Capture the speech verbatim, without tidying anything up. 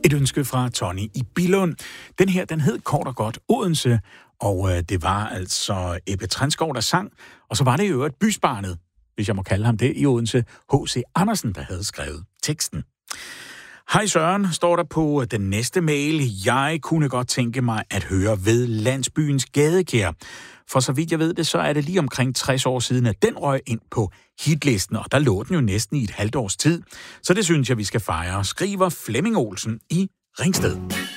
Et ønske fra Tony i Billund. Den her, den hed kort og godt Odense, og øh, det var altså Ebbe Trenskov, der sang. Og så var det jo et bysbarnet, hvis jeg må kalde ham det, i Odense, H C Andersen, der havde skrevet teksten. Hej Søren, står der på den næste mail. Jeg kunne godt tænke mig at høre ved landsbyens gadekær. For så vidt jeg ved det, så er det lige omkring tres år siden, at den røg ind på hitlisten, og der lå den jo næsten i et halvt års tid. Så det synes jeg, vi skal fejre, skriver Flemming Olsen i Ringsted.